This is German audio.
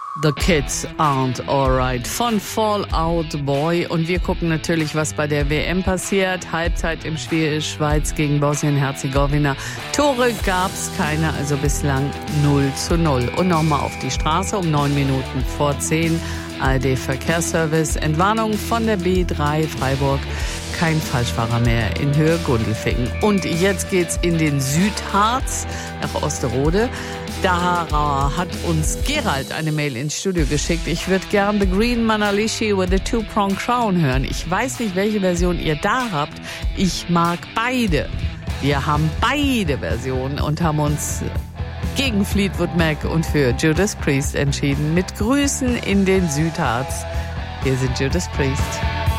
The Kids Aren't Alright von Fall Out Boy. Und wir gucken natürlich, was bei der WM passiert. Halbzeit im Spiel Schweiz gegen Bosnien-Herzegowina. Tore gab's keine, also bislang 0:0. Und nochmal auf die Straße um 9 Minuten vor 10. ARD Verkehrsservice. Entwarnung von der B3 Freiburg. Kein Falschfahrer mehr in Höhe Gundelfingen. Und jetzt geht's in den Südharz nach Osterode. Da hat uns Gerald eine Mail ins Studio geschickt. Ich würde gern The Green Manalishi with a Two-Prong Crown hören. Ich weiß nicht, welche Version ihr da habt. Ich mag beide. Wir haben beide Versionen und haben uns gegen Fleetwood Mac und für Judas Priest entschieden. Mit Grüßen in den Südharz. Hier sind Judas Priest.